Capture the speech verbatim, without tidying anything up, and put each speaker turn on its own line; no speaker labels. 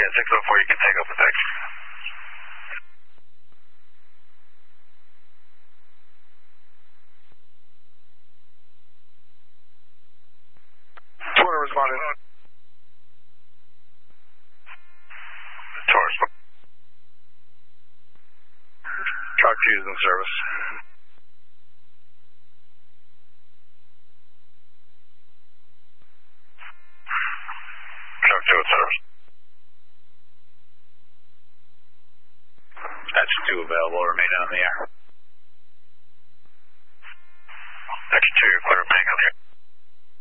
at six oh four, you can take off the taxi. Twitter responding. Taurus. Truck fuse in service. Truck two in service.
That's two available, remain on the air.
That's two, you're clear,